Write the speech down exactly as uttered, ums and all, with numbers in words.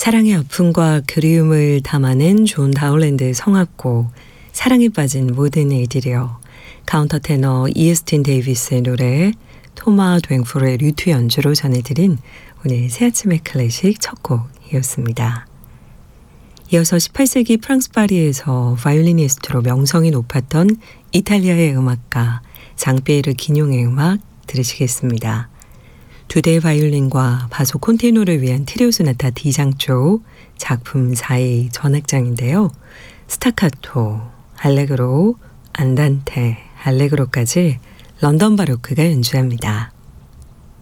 사랑의 아픔과 그리움을 담아낸 존 다울랜드의 성악곡 사랑에 빠진 모든 일들이여, 카운터 테너 이스틴 데이비스의 노래, 토마 댕포의 류트 연주로 전해드린 오늘 새아침의 클래식 첫 곡이었습니다. 이어서 십팔 세기 프랑스 파리에서 바이올리니스트로 명성이 높았던 이탈리아의 음악가 장피에르 기뇽의 음악 들으시겠습니다. 두 대의 바이올린과 바소 콘티노를 위한 트리오 소나타 D장조 작품 사의 전악장인데요. 스타카토, 알레그로, 안단테, 알레그로까지 런던 바로크가 연주합니다.